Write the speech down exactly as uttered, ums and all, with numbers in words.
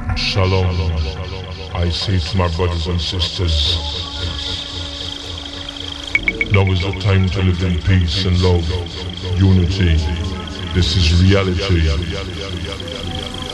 Shalom. I say to my brothers and sisters, now is the time to live in peace and love, unity. This is reality.